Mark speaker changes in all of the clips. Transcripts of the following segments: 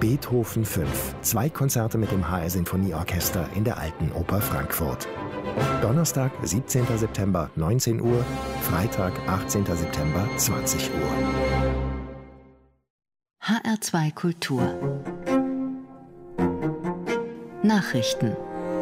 Speaker 1: Beethoven 5. 2 Konzerte mit dem HR Sinfonieorchester in der Alten Oper Frankfurt. Donnerstag, 17. September, 19 Uhr. Freitag, 18. September, 20 Uhr.
Speaker 2: HR2 Kultur. Nachrichten.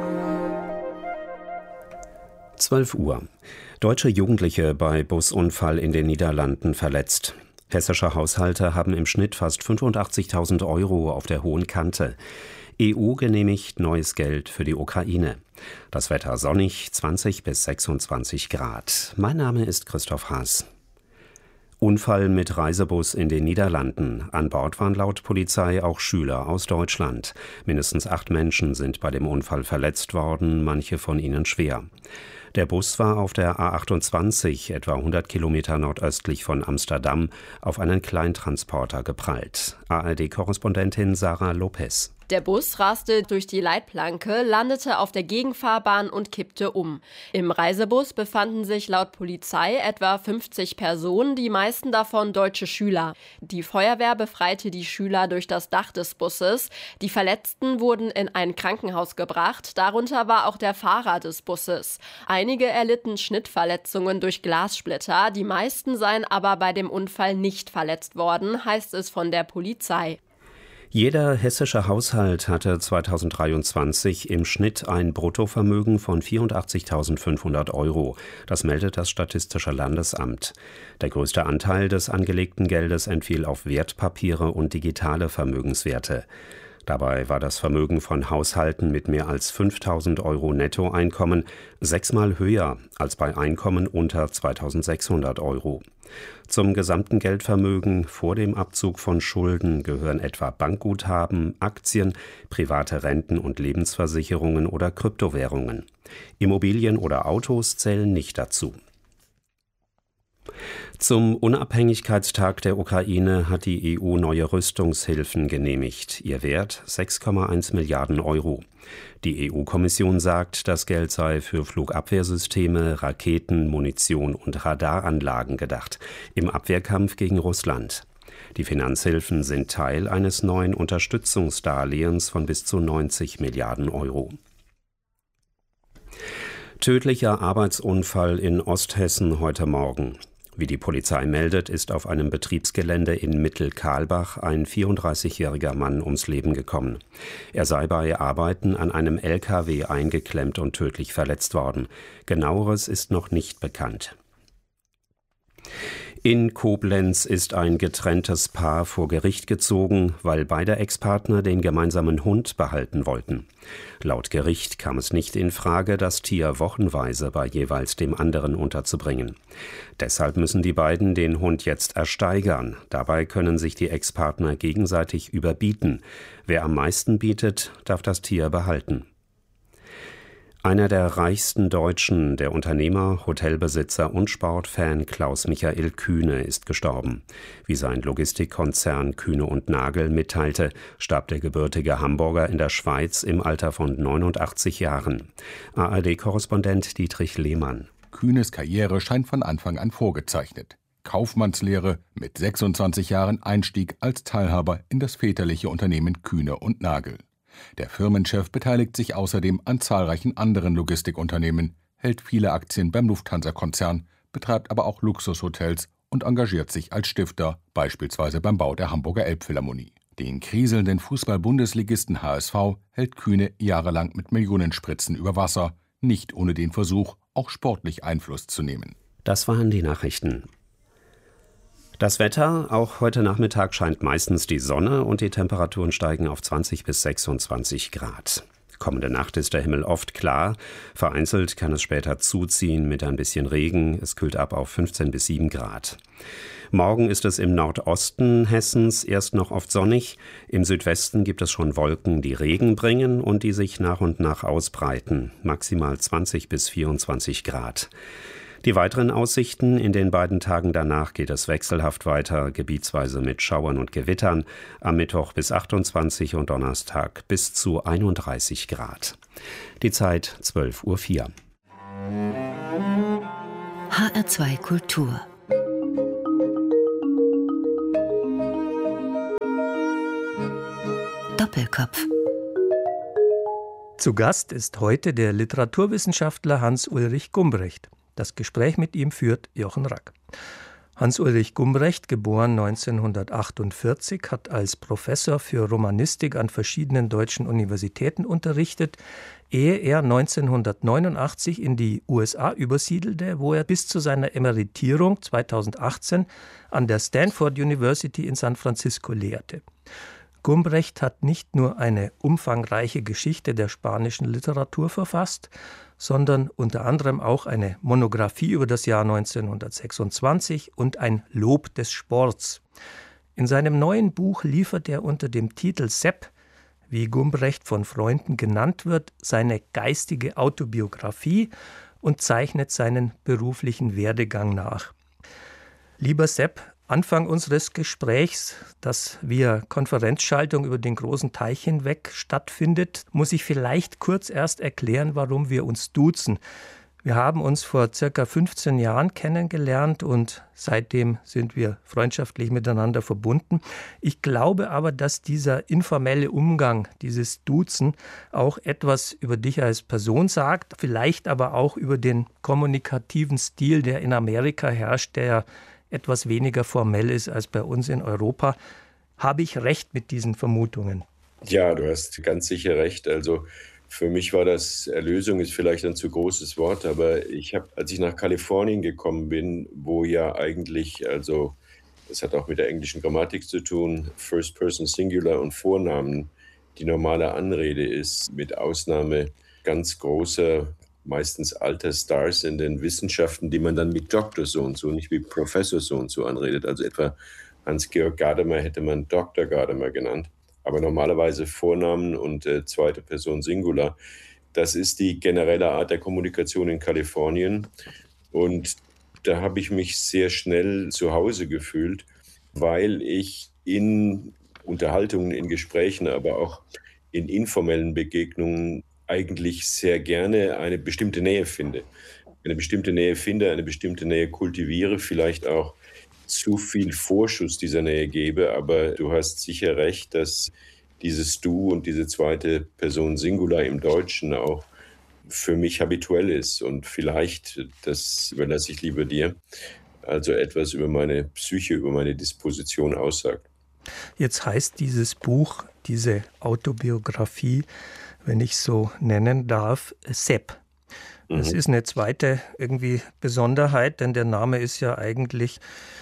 Speaker 3: 12 Uhr. Deutsche Jugendliche bei Busunfall in den Niederlanden verletzt. Hessische Haushalte haben im Schnitt fast 85.000 Euro auf der hohen Kante. EU genehmigt neues Geld für die Ukraine. Das Wetter sonnig, 20 bis 26 Grad. Mein Name ist Christoph Haas. Unfall mit Reisebus in den Niederlanden. An Bord waren laut Polizei auch Schüler aus Deutschland. Mindestens 8 Menschen sind bei dem Unfall verletzt worden, manche von ihnen schwer. Der Bus war auf der A28, etwa 100 Kilometer nordöstlich von Amsterdam, auf einen Kleintransporter geprallt. ARD-Korrespondentin Sarah Lopez.
Speaker 4: Der Bus raste durch die Leitplanke, landete auf der Gegenfahrbahn und kippte um. Im Reisebus befanden sich laut Polizei etwa 50 Personen, die meisten davon deutsche Schüler. Die Feuerwehr befreite die Schüler durch das Dach des Busses. Die Verletzten wurden in ein Krankenhaus gebracht, darunter war auch der Fahrer des Busses. Einige erlitten Schnittverletzungen durch Glassplitter, die meisten seien aber bei dem Unfall nicht verletzt worden, heißt es von der Polizei.
Speaker 3: Jeder hessische Haushalt hatte 2023 im Schnitt ein Bruttovermögen von 84.500 Euro. Das meldet das Statistische Landesamt. Der größte Anteil des angelegten Geldes entfiel auf Wertpapiere und digitale Vermögenswerte. Dabei war das Vermögen von Haushalten mit mehr als 5.000 Euro Nettoeinkommen 6-mal höher als bei Einkommen unter 2.600 Euro. Zum gesamten Geldvermögen vor dem Abzug von Schulden gehören etwa Bankguthaben, Aktien, private Renten und Lebensversicherungen oder Kryptowährungen. Immobilien oder Autos zählen nicht dazu. Zum Unabhängigkeitstag der Ukraine hat die EU neue Rüstungshilfen genehmigt. Ihr Wert 6,1 Milliarden Euro. Die EU-Kommission sagt, das Geld sei für Flugabwehrsysteme, Raketen, Munition und Radaranlagen gedacht, im Abwehrkampf gegen Russland. Die Finanzhilfen sind Teil eines neuen Unterstützungsdarlehens von bis zu 90 Milliarden Euro. Tödlicher Arbeitsunfall in Osthessen heute Morgen. Wie die Polizei meldet, ist auf einem Betriebsgelände in Mittelkahlbach ein 34-jähriger Mann ums Leben gekommen. Er sei bei Arbeiten an einem LKW eingeklemmt und tödlich verletzt worden. Genaueres ist noch nicht bekannt. In Koblenz ist ein getrenntes Paar vor Gericht gezogen, weil beide Ex-Partner den gemeinsamen Hund behalten wollten. Laut Gericht kam es nicht in Frage, das Tier wochenweise bei jeweils dem anderen unterzubringen. Deshalb müssen die beiden den Hund jetzt ersteigern. Dabei können sich die Ex-Partner gegenseitig überbieten. Wer am meisten bietet, darf das Tier behalten. Einer der reichsten Deutschen, der Unternehmer, Hotelbesitzer und Sportfan Klaus-Michael Kühne ist gestorben. Wie sein Logistikkonzern Kühne und Nagel mitteilte, starb der gebürtige Hamburger in der Schweiz im Alter von 89 Jahren. ARD-Korrespondent Dietrich Lehmann.
Speaker 5: Kühnes Karriere scheint von Anfang an vorgezeichnet. Kaufmannslehre, mit 26 Jahren Einstieg als Teilhaber in das väterliche Unternehmen Kühne und Nagel. Der Firmenchef beteiligt sich außerdem an zahlreichen anderen Logistikunternehmen, hält viele Aktien beim Lufthansa-Konzern, betreibt aber auch Luxushotels und engagiert sich als Stifter, beispielsweise beim Bau der Hamburger Elbphilharmonie. Den kriselnden Fußball-Bundesligisten HSV hält Kühne jahrelang mit Millionenspritzen über Wasser, nicht ohne den Versuch, auch sportlich Einfluss zu nehmen.
Speaker 3: Das waren die Nachrichten. Das Wetter, auch heute Nachmittag scheint meistens die Sonne und die Temperaturen steigen auf 20 bis 26 Grad. Kommende Nacht ist der Himmel oft klar, vereinzelt kann es später zuziehen mit ein bisschen Regen, es kühlt ab auf 15 bis 7 Grad. Morgen ist es im Nordosten Hessens erst noch oft sonnig, im Südwesten gibt es schon Wolken, die Regen bringen und die sich nach und nach ausbreiten, maximal 20 bis 24 Grad. Die weiteren Aussichten: in den beiden Tagen danach geht es wechselhaft weiter, gebietsweise mit Schauern und Gewittern, am Mittwoch bis 28 und Donnerstag bis zu 31 Grad. Die Zeit 12:04 Uhr.
Speaker 2: HR2 Kultur. Doppelkopf.
Speaker 6: Zu Gast ist heute der Literaturwissenschaftler Hans-Ulrich Gumbrecht. Das Gespräch mit ihm führt Jochen Rack. Hans-Ulrich Gumbrecht, geboren 1948, hat als Professor für Romanistik an verschiedenen deutschen Universitäten unterrichtet, ehe er 1989 in die USA übersiedelte, wo er bis zu seiner Emeritierung 2018 an der Stanford University in San Francisco lehrte. Gumbrecht hat nicht nur eine umfangreiche Geschichte der spanischen Literatur verfasst, sondern unter anderem auch eine Monographie über das Jahr 1926 und ein Lob des Sports. In seinem neuen Buch liefert er unter dem Titel Sepp, wie Gumbrecht von Freunden genannt wird, seine geistige Autobiografie und zeichnet seinen beruflichen Werdegang nach. Lieber Sepp, Anfang unseres Gesprächs, das via Konferenzschaltung über den großen Teich hinweg stattfindet, muss ich vielleicht kurz erst erklären, warum wir uns duzen. Wir haben uns vor circa 15 Jahren kennengelernt und seitdem sind wir freundschaftlich miteinander verbunden. Ich glaube aber, dass dieser informelle Umgang, dieses Duzen, auch etwas über dich als Person sagt, vielleicht aber auch über den kommunikativen Stil, der in Amerika herrscht, der etwas weniger formell ist als bei uns in Europa. Habe ich recht mit diesen Vermutungen?
Speaker 7: Ja, du hast ganz sicher recht. Also für mich war das, Erlösung ist vielleicht ein zu großes Wort, aber als ich nach Kalifornien gekommen bin, wo ja eigentlich, also das hat auch mit der englischen Grammatik zu tun, First Person Singular und Vornamen die normale Anrede ist, mit Ausnahme ganz großer, meistens alter Stars in den Wissenschaften, die man dann mit Doktor so und so, nicht wie Professor so und so anredet. Also etwa Hans-Georg Gadamer hätte man Dr. Gadamer genannt. Aber normalerweise Vornamen und zweite Person Singular. Das ist die generelle Art der Kommunikation in Kalifornien. Und da habe ich mich sehr schnell zu Hause gefühlt, weil ich in Unterhaltungen, in Gesprächen, aber auch in informellen Begegnungen eigentlich sehr gerne eine bestimmte Nähe finde. Eine bestimmte Nähe kultiviere, vielleicht auch zu viel Vorschuss dieser Nähe gebe, aber du hast sicher recht, dass dieses Du und diese zweite Person Singular im Deutschen auch für mich habituell ist und vielleicht, das überlasse ich lieber dir, also etwas über meine Psyche, über meine Disposition aussagt.
Speaker 6: Jetzt heißt dieses Buch, diese Autobiografie, wenn ich so nennen darf, Sepp. Das ist eine zweite irgendwie Besonderheit, denn der Name ist ja eigentlich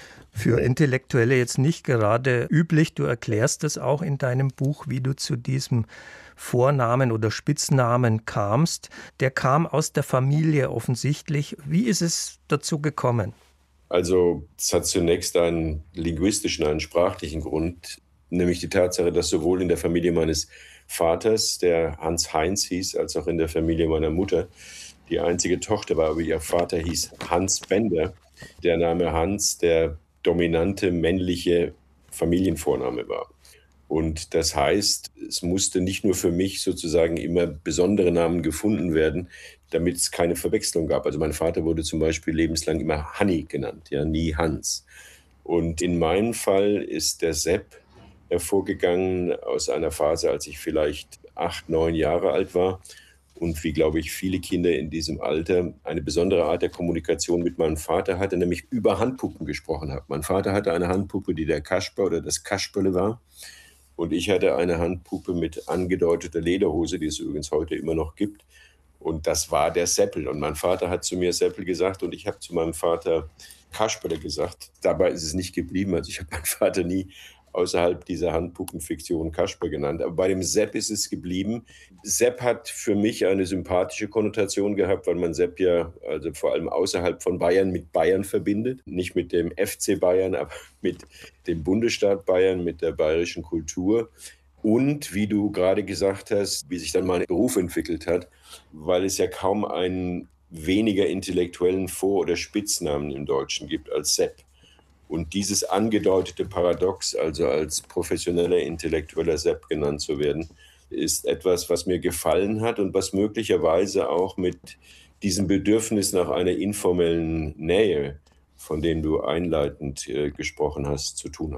Speaker 6: für Intellektuelle jetzt nicht gerade üblich. Du erklärst es auch in deinem Buch, wie du zu diesem Vornamen oder Spitznamen kamst. Der kam aus der Familie offensichtlich. Wie ist es dazu gekommen?
Speaker 7: Also es hat zunächst einen linguistischen, einen sprachlichen Grund, nämlich die Tatsache, dass sowohl in der Familie meines Vaters, der Hans-Heinz hieß, als auch in der Familie meiner Mutter die einzige Tochter war, aber ihr Vater hieß Hans Bender. Der Name Hans der dominante männliche Familienvorname war. Und das heißt, es musste nicht nur für mich sozusagen immer besondere Namen gefunden werden, damit es keine Verwechslung gab. Also mein Vater wurde zum Beispiel lebenslang immer Hanni genannt, ja, nie Hans. Und in meinem Fall ist der Sepp hervorgegangen aus einer Phase, als ich vielleicht 8, 9 Jahre alt war und wie, glaube ich, viele Kinder in diesem Alter eine besondere Art der Kommunikation mit meinem Vater hatte, nämlich über Handpuppen gesprochen habe. Mein Vater hatte eine Handpuppe, die der Kasper oder das Kasperle war. Und ich hatte eine Handpuppe mit angedeuteter Lederhose, die es übrigens heute immer noch gibt. Und das war der Seppel. Und mein Vater hat zu mir Seppel gesagt und ich habe zu meinem Vater Kasperle gesagt. Dabei ist es nicht geblieben. Also ich habe meinen Vater nie außerhalb dieser Handpuppenfiktion Kasper genannt. Aber bei dem Sepp ist es geblieben. Sepp hat für mich eine sympathische Konnotation gehabt, weil man Sepp ja also vor allem außerhalb von Bayern mit Bayern verbindet. Nicht mit dem FC Bayern, aber mit dem Bundesstaat Bayern, mit der bayerischen Kultur. Und wie du gerade gesagt hast, wie sich dann mein Beruf entwickelt hat, weil es ja kaum einen weniger intellektuellen Vor- oder Spitznamen im Deutschen gibt als Sepp. Und dieses angedeutete Paradox, also als professioneller intellektueller Sepp genannt zu werden, ist etwas, was mir gefallen hat und was möglicherweise auch mit diesem Bedürfnis nach einer informellen Nähe, von dem du einleitend gesprochen hast, zu tun hat.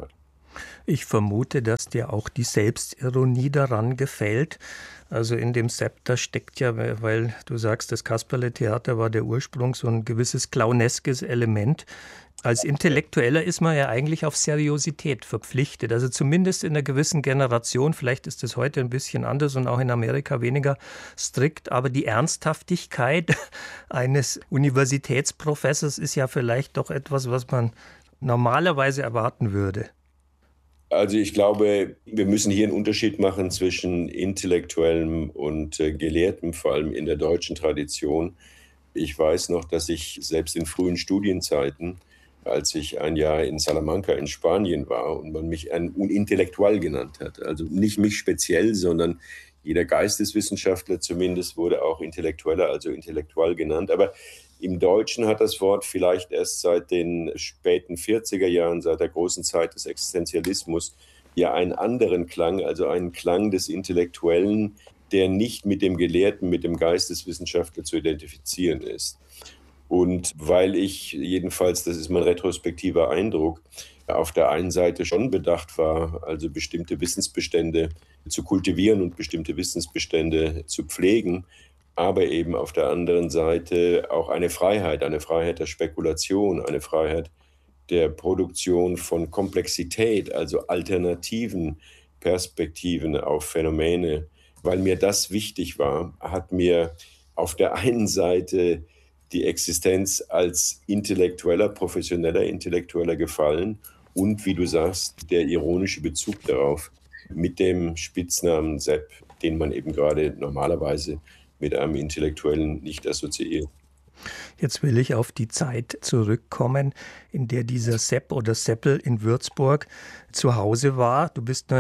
Speaker 6: Ich vermute, dass dir auch die Selbstironie daran gefällt. Also in dem Sepp, da steckt ja, weil du sagst, das Kasperle-Theater war der Ursprung, so ein gewisses clowneskes Element. Als Intellektueller ist man ja eigentlich auf Seriosität verpflichtet. Also zumindest in einer gewissen Generation, vielleicht ist es heute ein bisschen anders und auch in Amerika weniger strikt, aber die Ernsthaftigkeit eines Universitätsprofessors ist ja vielleicht doch etwas, was man normalerweise erwarten würde.
Speaker 7: Also ich glaube, wir müssen hier einen Unterschied machen zwischen Intellektuellem und Gelehrtem, vor allem in der deutschen Tradition. Ich weiß noch, dass ich selbst in frühen Studienzeiten, als ich ein Jahr in Salamanca in Spanien war und man mich ein Intellektuell genannt hat, also nicht mich speziell, sondern jeder Geisteswissenschaftler zumindest wurde auch Intellektueller, also intellektuell genannt. Aber im Deutschen hat das Wort vielleicht erst seit den späten 40er Jahren, seit der großen Zeit des Existenzialismus, ja einen anderen Klang, also einen Klang des Intellektuellen, der nicht mit dem Gelehrten, mit dem Geisteswissenschaftler zu identifizieren ist. Und weil ich jedenfalls, das ist mein retrospektiver Eindruck, auf der einen Seite schon bedacht war, also bestimmte Wissensbestände zu kultivieren und bestimmte Wissensbestände zu pflegen, aber eben auf der anderen Seite auch eine Freiheit der Spekulation, eine Freiheit der Produktion von Komplexität, also alternativen Perspektiven auf Phänomene. Weil mir das wichtig war, hat mir auf der einen Seite die Existenz als professioneller Intellektueller gefallen und, wie du sagst, der ironische Bezug darauf mit dem Spitznamen Sepp, den man eben gerade normalerweise mit einem Intellektuellen nicht assoziiert.
Speaker 6: Jetzt will ich auf die Zeit zurückkommen, in der dieser Sepp oder Seppel in Würzburg zu Hause war. Du bist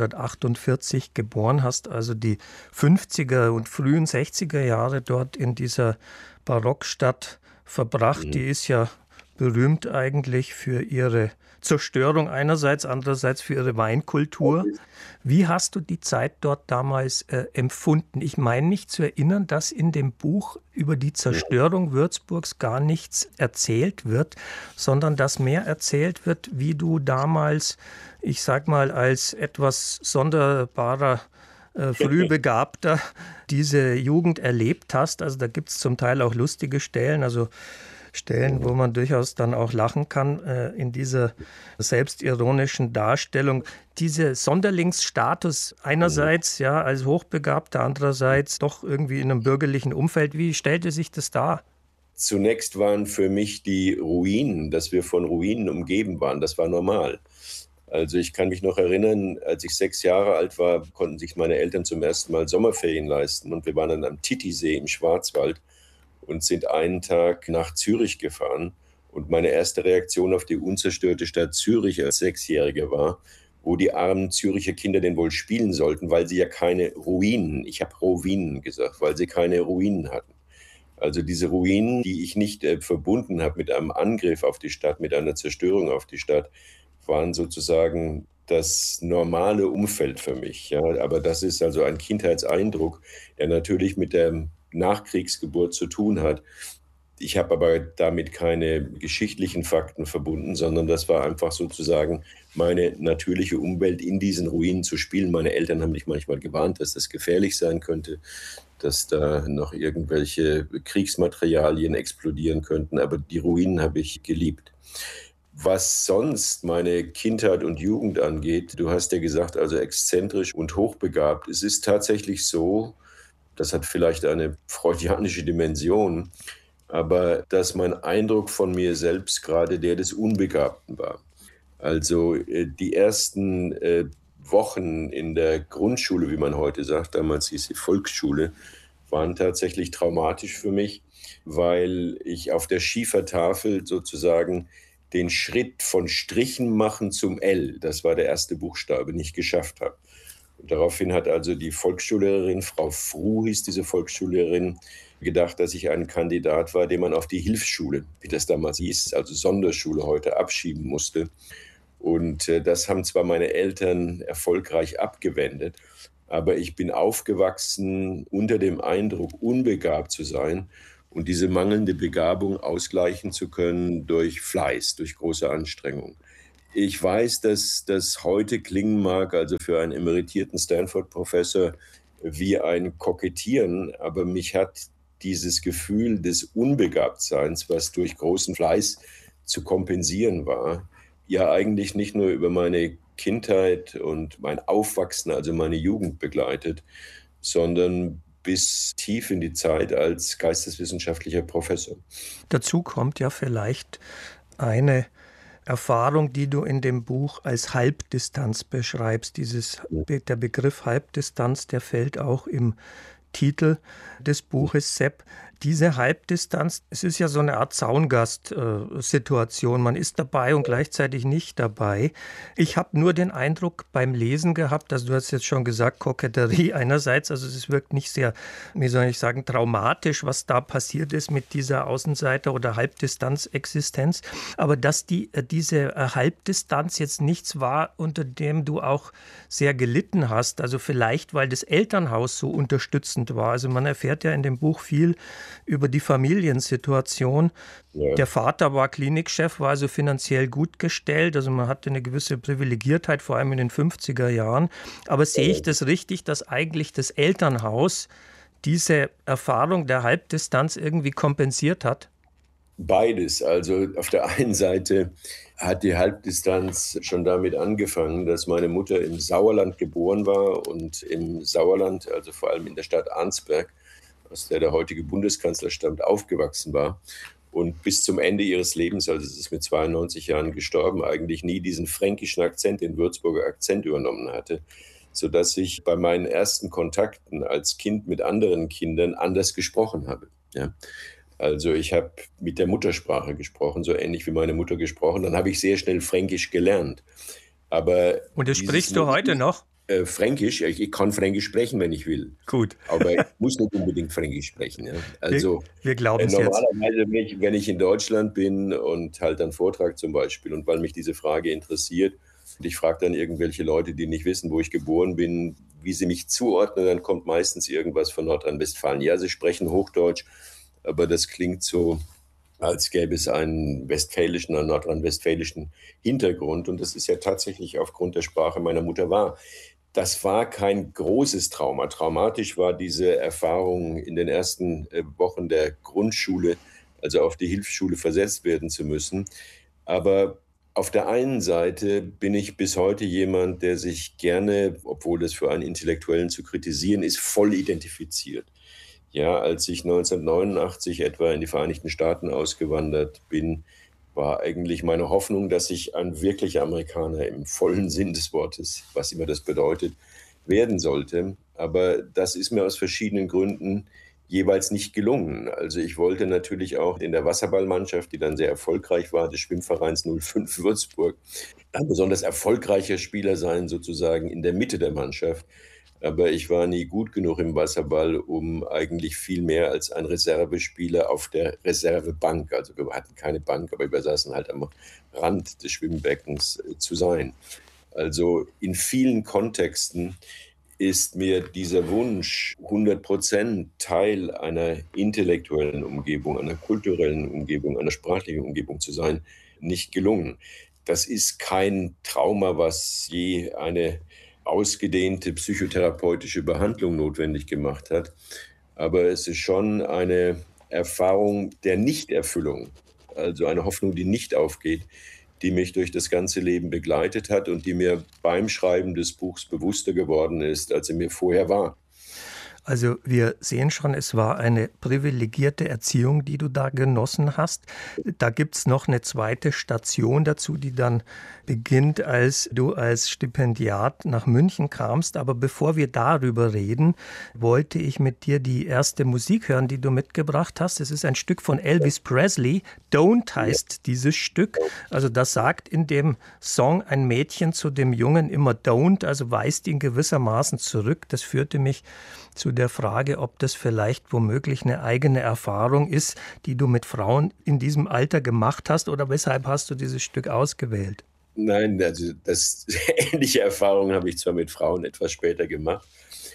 Speaker 6: 1948 geboren, hast also die 50er und frühen 60er Jahre dort in dieser Barockstadt verbracht. Die ist ja berühmt eigentlich für ihre Zerstörung einerseits, andererseits für ihre Weinkultur. Wie hast du die Zeit dort damals empfunden? Ich meine mich zu erinnern, dass in dem Buch über die Zerstörung Würzburgs gar nichts erzählt wird, sondern dass mehr erzählt wird, wie du damals, ich sag mal, als etwas sonderbarer Frühbegabter diese Jugend erlebt hast. Also da gibt es zum Teil auch lustige Stellen, also Stellen, wo man durchaus dann auch lachen kann in dieser selbstironischen Darstellung. Dieser Sonderlingsstatus einerseits ja als Hochbegabter, andererseits doch irgendwie in einem bürgerlichen Umfeld. Wie stellte sich das dar?
Speaker 7: Zunächst waren für mich die Ruinen, dass wir von Ruinen umgeben waren, das war normal. Also ich kann mich noch erinnern, als ich 6 Jahre alt war, konnten sich meine Eltern zum ersten Mal Sommerferien leisten und wir waren dann am Titisee im Schwarzwald und sind einen Tag nach Zürich gefahren. Und meine erste Reaktion auf die unzerstörte Stadt Zürich als 6-Jähriger war, wo die armen Züricher Kinder denn wohl spielen sollten, weil sie ja keine Ruinen, ich habe Ruinen gesagt, weil sie keine Ruinen hatten. Also diese Ruinen, die ich nicht verbunden habe mit einem Angriff auf die Stadt, mit einer Zerstörung auf die Stadt, waren sozusagen das normale Umfeld für mich. Ja. Aber das ist also ein Kindheitseindruck, der natürlich mit der Nachkriegsgeburt zu tun hat. Ich habe aber damit keine geschichtlichen Fakten verbunden, sondern das war einfach sozusagen meine natürliche Umwelt, in diesen Ruinen zu spielen. Meine Eltern haben mich manchmal gewarnt, dass das gefährlich sein könnte, dass da noch irgendwelche Kriegsmaterialien explodieren könnten. Aber die Ruinen habe ich geliebt. Was sonst meine Kindheit und Jugend angeht, du hast ja gesagt, also exzentrisch und hochbegabt. Es ist tatsächlich so, das hat vielleicht eine freudianische Dimension, aber dass mein Eindruck von mir selbst gerade der des Unbegabten war. Also die ersten Wochen in der Grundschule, wie man heute sagt, damals hieß sie Volksschule, waren tatsächlich traumatisch für mich, weil ich auf der Schiefertafel sozusagen den Schritt von Strichen machen zum L, das war der erste Buchstabe, nicht geschafft habe. Und daraufhin hat also die Volksschullehrerin, Frau Fruh hieß diese Volksschullehrerin, gedacht, dass ich ein Kandidat war, den man auf die Hilfsschule, wie das damals hieß, also Sonderschule heute, abschieben musste. Und das haben zwar meine Eltern erfolgreich abgewendet, aber ich bin aufgewachsen unter dem Eindruck, unbegabt zu sein und diese mangelnde Begabung ausgleichen zu können durch Fleiß, durch große Anstrengung. Ich weiß, dass das heute klingen mag, also für einen emeritierten Stanford-Professor, wie ein Kokettieren, aber mich hat dieses Gefühl des Unbegabtseins, was durch großen Fleiß zu kompensieren war, ja eigentlich nicht nur über meine Kindheit und mein Aufwachsen, also meine Jugend begleitet, sondern bis tief in die Zeit als geisteswissenschaftlicher Professor.
Speaker 6: Dazu kommt ja vielleicht eine Erfahrung, die du in dem Buch als Halbdistanz beschreibst. Der Begriff Halbdistanz, der fällt auch im Titel des Buches, Sepp. Diese Halbdistanz, es ist ja so eine Art Zaungast-Situation. Man ist dabei und gleichzeitig nicht dabei. Ich habe nur den Eindruck beim Lesen gehabt, also du hast jetzt schon gesagt, Koketterie einerseits, also es wirkt nicht sehr, wie soll ich sagen, traumatisch, was da passiert ist mit dieser Außenseiter- oder Halbdistanz-Existenz. Aber dass diese Halbdistanz jetzt nichts war, unter dem du auch sehr gelitten hast, also vielleicht, weil das Elternhaus so unterstützend war. Also man erfährt ja in dem Buch viel über die Familiensituation. Ja. Der Vater war Klinikchef, war also finanziell gut gestellt. Also man hatte eine gewisse Privilegiertheit, vor allem in den 50er Jahren. Aber sehe ich das richtig, dass eigentlich das Elternhaus diese Erfahrung der Halbdistanz irgendwie kompensiert hat?
Speaker 7: Beides. Also auf der einen Seite hat die Halbdistanz schon damit angefangen, dass meine Mutter im Sauerland geboren war und im Sauerland, also vor allem in der Stadt Arnsberg, aus der heutige Bundeskanzler stammt, aufgewachsen war und bis zum Ende ihres Lebens, also sie ist mit 92 Jahren gestorben, eigentlich nie diesen fränkischen Akzent, den Würzburger Akzent übernommen hatte, sodass ich bei meinen ersten Kontakten als Kind mit anderen Kindern anders gesprochen habe. Ja. Also ich habe mit der Muttersprache gesprochen, so ähnlich wie meine Mutter gesprochen. Dann habe ich sehr schnell Fränkisch gelernt. Und
Speaker 6: das sprichst du heute noch?
Speaker 7: Fränkisch, ich kann Fränkisch sprechen, wenn ich will.
Speaker 6: Gut.
Speaker 7: Aber ich muss nicht unbedingt Fränkisch sprechen. Ja. Also
Speaker 6: wir glauben es jetzt.
Speaker 7: Normalerweise, wenn ich in Deutschland bin und halt einen Vortrag zum Beispiel und weil mich diese Frage interessiert und ich frage dann irgendwelche Leute, die nicht wissen, wo ich geboren bin, wie sie mich zuordnen, dann kommt meistens irgendwas von Nordrhein-Westfalen. Ja, sie sprechen Hochdeutsch, aber das klingt so, als gäbe es einen westfälischen, einen nordrhein-westfälischen Hintergrund. Und das ist ja tatsächlich aufgrund der Sprache meiner Mutter wahr. Das war kein großes Trauma. Traumatisch war diese Erfahrung in den ersten Wochen der Grundschule, also auf die Hilfsschule versetzt werden zu müssen. Aber auf der einen Seite bin ich bis heute jemand, der sich gerne, obwohl das für einen Intellektuellen zu kritisieren ist, voll identifiziert. Ja, als ich 1989 etwa in die Vereinigten Staaten ausgewandert bin, war eigentlich meine Hoffnung, dass ich ein wirklicher Amerikaner im vollen Sinn des Wortes, was immer das bedeutet, werden sollte. Aber das ist mir aus verschiedenen Gründen jeweils nicht gelungen. Also ich wollte natürlich auch in der Wasserballmannschaft, die dann sehr erfolgreich war, des Schwimmvereins 05 Würzburg, ein besonders erfolgreicher Spieler sein, sozusagen in der Mitte der Mannschaft. Aber ich war nie gut genug im Wasserball, um eigentlich viel mehr als ein Reservespieler auf der Reservebank, also wir hatten keine Bank, aber wir saßen halt am Rand des Schwimmbeckens zu sein. Also in vielen Kontexten ist mir dieser Wunsch, 100% Teil einer intellektuellen Umgebung, einer kulturellen Umgebung, einer sprachlichen Umgebung zu sein, nicht gelungen. Das ist kein Trauma, was je eine ausgedehnte psychotherapeutische Behandlung notwendig gemacht hat. Aber es ist schon eine Erfahrung der Nichterfüllung, also eine Hoffnung, die nicht aufgeht, die mich durch das ganze Leben begleitet hat und die mir beim Schreiben des Buchs bewusster geworden ist, als sie mir vorher war.
Speaker 6: Also wir sehen schon, es war eine privilegierte Erziehung, die du da genossen hast. Da gibt es noch eine zweite Station dazu, die dann beginnt, als du als Stipendiat nach München kamst. Aber bevor wir darüber reden, wollte ich mit dir die erste Musik hören, die du mitgebracht hast. Es ist ein Stück von Elvis Presley. Don't heißt dieses Stück. Also das sagt in dem Song ein Mädchen zu dem Jungen immer don't, also weist ihn gewissermaßen zurück. Das führte mich zu der Frage, ob das vielleicht womöglich eine eigene Erfahrung ist, die du mit Frauen in diesem Alter gemacht hast, oder weshalb hast du dieses Stück ausgewählt?
Speaker 7: Nein, also ähnliche Erfahrungen habe ich zwar mit Frauen etwas später gemacht,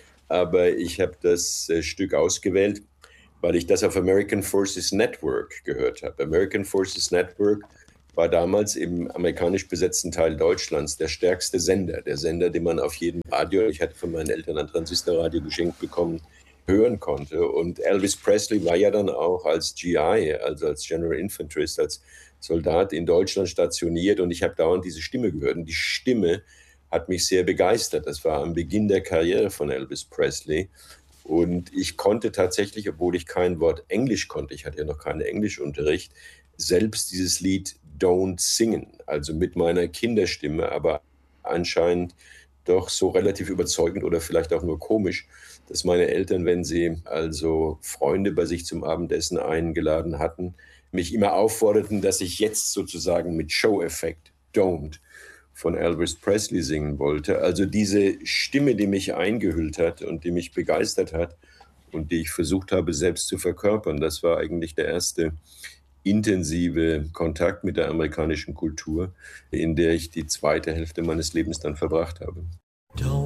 Speaker 7: aber ich habe das Stück ausgewählt, weil ich das auf American Forces Network gehört habe. American Forces Network war damals im amerikanisch besetzten Teil Deutschlands der stärkste Sender. Der Sender, den man auf jedem Radio, ich hatte von meinen Eltern ein Transistorradio geschenkt bekommen, hören konnte. Und Elvis Presley war ja dann auch als GI, also als General Infanterist, als Soldat in Deutschland stationiert. Und ich habe dauernd diese Stimme gehört. Und die Stimme hat mich sehr begeistert. Das war am Beginn der Karriere von Elvis Presley. Und ich konnte tatsächlich, obwohl ich kein Wort Englisch konnte, ich hatte ja noch keinen Englischunterricht, selbst dieses Lied Don't singen, also mit meiner Kinderstimme, aber anscheinend doch so relativ überzeugend oder vielleicht auch nur komisch, dass meine Eltern, wenn sie also Freunde bei sich zum Abendessen eingeladen hatten, mich immer aufforderten, dass ich jetzt sozusagen mit Show-Effekt Don't von Elvis Presley singen wollte. Also diese Stimme, die mich eingehüllt hat und die mich begeistert hat und die ich versucht habe, selbst zu verkörpern, das war eigentlich der erste intensive Kontakt mit der amerikanischen Kultur, in der ich die zweite Hälfte meines Lebens dann verbracht habe.
Speaker 8: Don't